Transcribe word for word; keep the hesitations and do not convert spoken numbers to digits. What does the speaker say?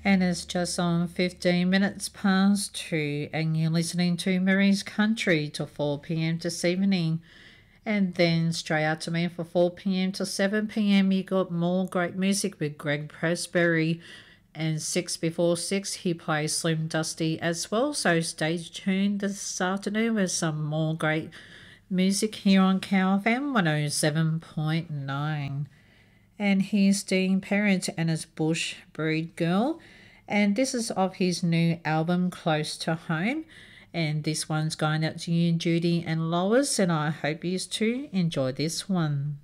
And it's just on fifteen minutes past two, and you're listening to Marie's Country till four p.m. this evening. And then straight out to me for four p.m. to seven p.m. you got more great music with Greg Presbury. And six before six he plays Slim Dusty as well. So stay tuned this afternoon with some more great music here on K F M one oh seven point nine. And here's Dean Parent and his Bush Breed Girl. And this is off his new album Close to Home. And this one's going out to you, Judy and Lois, and I hope you too enjoy this one.